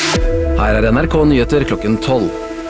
Her NRK Nyheter klokken 12.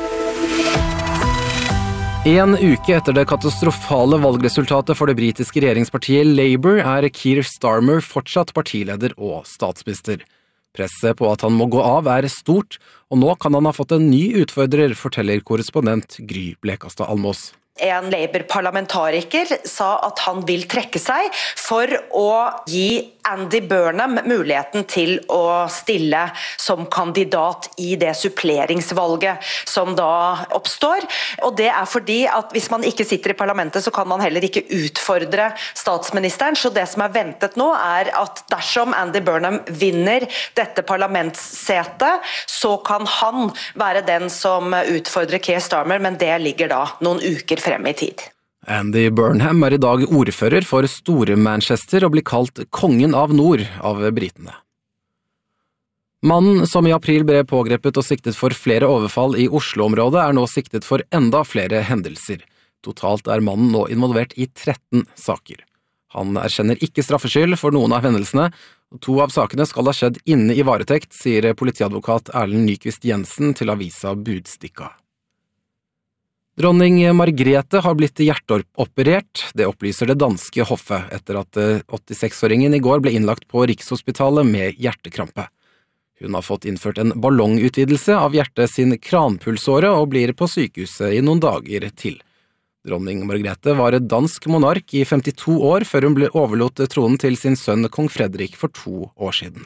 En uke etter det katastrofale valgresultatet for det britiske regjeringspartiet Labour Keir Starmer fortsatt partileder og statsminister. Presset på at han må gå av stort, og nå kan han ha fått en ny utfordrer, forteller korrespondent Gry Blekastad Almås. En Labour-parlamentariker sa at han vil trekke seg for å gi Andy Burnham muligheten til å stille som kandidat i det suppleringsvalget som da oppstår. Og det fordi at hvis man ikke sitter i parlamentet, så kan man heller ikke utfordre statsministeren. Så det som ventet nå at dersom Andy Burnham vinner dette parlamentssetet, så kan han være den som utfordrer Keir Starmer, men det ligger da noen uker frem i tid. Andy Burnham I dag ordfører for Store Manchester og blir kalt kongen av nord av britene. Mannen som I april ble pågrepet og siktet for flere overfall I Oslo-området nå siktet for enda flere hendelser. Totalt mannen nå involvert I 13 saker. Han erkjenner ikke straffskyld for noen av hendelsene, og 2 av sakene skal ha skjedd inne I varetekt, sier politiadvokat Erlend Nyquist Jensen til avisa Budstikka. Dronning Margrethe har blitt hjerteoperert, det opplyser det danske hoffet, etter at 86-åringen I går ble innlagt på Rikshospitalet med hjertekrampe. Hun har fått innført en ballongutvidelse av hjertet sin kranpulsåre og blir på sykehuset I noen dager til. Dronning Margrethe var dansk monark I 52 år før hun ble overlot tronen til sin sønn kong Fredrik for 2 år siden.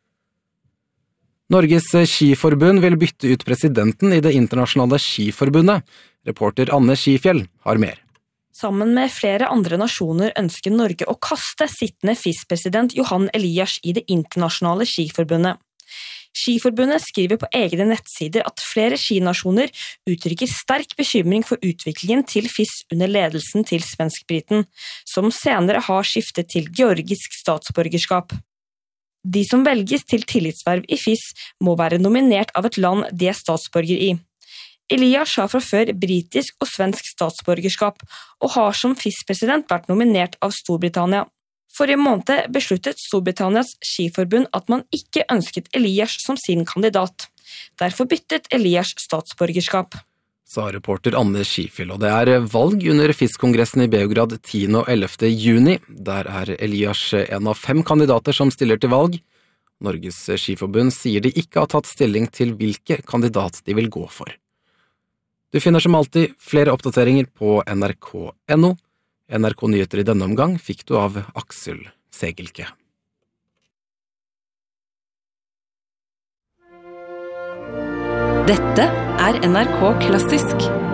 Norges skiforbund vil bytte ut presidenten I det internasjonale skiforbundet. Reporter Anne Skifjell har mer. Sammen med flere andre nasjoner ønsker Norge å kaste sittende FIS-president Johan Elias I det internasjonale skiforbundet. Skiforbundet skriver på egne nettsider at flere skinasjoner uttrykker sterk bekymring for utviklingen til FIS under ledelsen til svensk-briten, som senere har skiftet til georgisk statsborgerskap. De som velges til tillitsverv I FIS må være nominert av et land de statsborger I. Elias har fra før britisk og svensk statsborgerskap, og har som FIS-president vært nominert av Storbritannia. Forrige måned besluttet Storbritannias skiforbund at man ikke ønsket Elias som sin kandidat. Derfor byttet Elias statsborgerskap. Sa reporter Anne Skifjell, og det valg under FIS-kongressen I Beograd 10. og 11. juni. Der Elias en av 5 kandidater som stiller til valg. Norges skiforbund sier de ikke har tatt stilling til hvilke kandidat de vil gå for. Du finner som alltid flere oppdateringer på nrk.no. NRK Nyheter I denne omgang fikk du av Aksel Segelke. Dette NRK Klassisk.